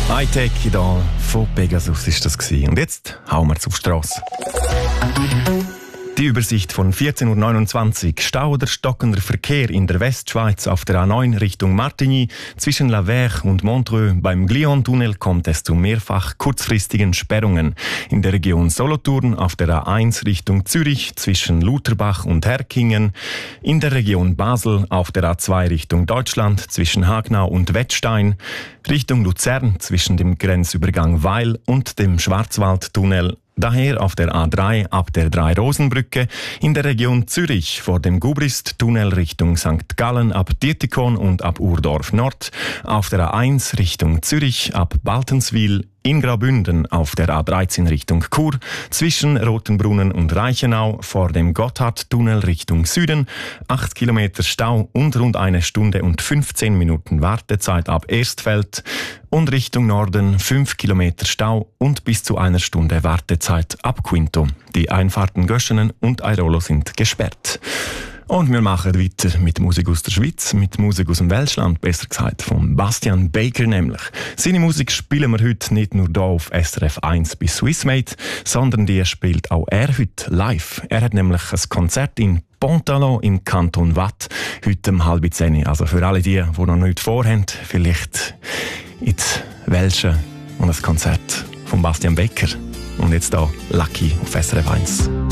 Hightech Idol von Pegasus ist das gewesen. Und jetzt hauen wir auf die Strasse. Die Übersicht von 14.29 Uhr. Stau oder stockender Verkehr in der Westschweiz auf der A9 Richtung Martigny. Zwischen La Verre und Montreux beim Glion-Tunnel kommt es zu mehrfach kurzfristigen Sperrungen. In der Region Solothurn auf der A1 Richtung Zürich zwischen Lutherbach und Herkingen. In der Region Basel auf der A2 Richtung Deutschland zwischen Hagnau und Wettstein. Richtung Luzern zwischen dem Grenzübergang Weil und dem Schwarzwaldtunnel. Daher auf der A3 ab der Drei-Rosen-Brücke, in der Region Zürich vor dem Gubrist-Tunnel Richtung St. Gallen ab Dietikon und ab Urdorf Nord, auf der A1 Richtung Zürich ab Baltenswil, in Graubünden auf der A13 Richtung Chur, zwischen Rotenbrunnen und Reichenau vor dem Gotthardtunnel Richtung Süden, 8 Kilometer Stau und rund 1 Stunde und 15 Minuten Wartezeit ab Erstfeld und Richtung Norden 5 Kilometer Stau und bis zu 1 Stunde Wartezeit ab Quinto. Die Einfahrten Göschenen und Airolo sind gesperrt. Und wir machen weiter mit Musik aus der Schweiz, mit Musik aus dem Welschland, besser gesagt, von Bastian Baker nämlich. Seine Musik spielen wir heute nicht nur hier auf SRF 1 bei Swissmade, sondern die spielt auch er heute live. Er hat nämlich ein Konzert in Pontalon im Kanton Waadt, heute um 9:30. Also für alle die noch nichts vorhaben, vielleicht ins Welsche und ein Konzert von Bastian Baker. Und jetzt hier Lucky auf SRF 1.